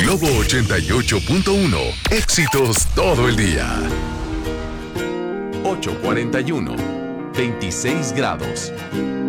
Globo 88.1. Éxitos todo el día. 8:41. 26 grados.